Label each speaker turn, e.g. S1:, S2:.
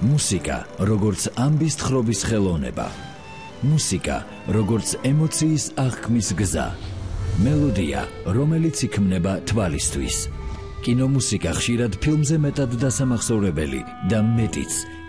S1: მუსიკა, როგორც ამბის თხრობის ხელოვნება. მუსიკა, როგორც ემოციის აღქმის გზა. მელოდია, რომელიც იქმნება თვალისთვის. კინომუსიკა ხშირად ფილმზე მეტად დასამახსოვრებელი და მეტიც